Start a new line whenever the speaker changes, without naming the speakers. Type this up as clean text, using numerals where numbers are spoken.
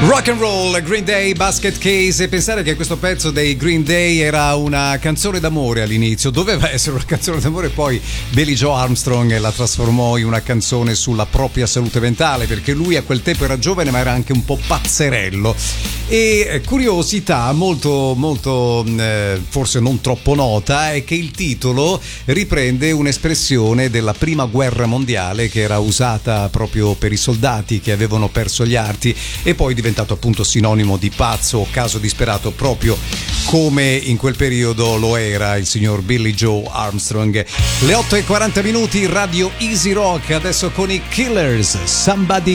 Rock and roll, Green Day, Basket Case. E pensare che questo pezzo dei Green Day era una canzone d'amore all'inizio, doveva essere una canzone d'amore, poi Billie Joe Armstrong la trasformò in una canzone sulla propria salute mentale, perché lui a quel tempo era giovane ma era anche un po' pazzerello. E curiosità molto forse non troppo nota è che il titolo riprende un'espressione della prima guerra mondiale che era usata proprio per i soldati che avevano perso gli arti, e poi diventato appunto sinonimo di pazzo o caso disperato, proprio come in quel periodo lo era il signor Billie Joe Armstrong. Le 8:40 Radio Easy Rock, adesso con i Killers, Somebody